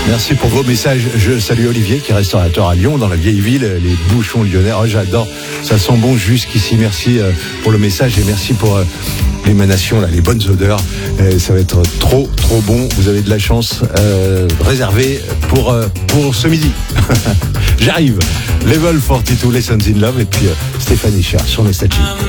Merci pour vos messages. Je salue Olivier qui est restaurateur à Lyon, dans la vieille ville, les bouchons lyonnais. Oh, j'adore, ça sent bon jusqu'ici. Merci pour le message et merci pour l'émanation, là, les bonnes odeurs. Ça va être trop bon. Vous avez de la chance réservée pour ce midi. J'arrive. Level 42, Lessons in Love et puis Stéphanie Cher sur Nostalgie.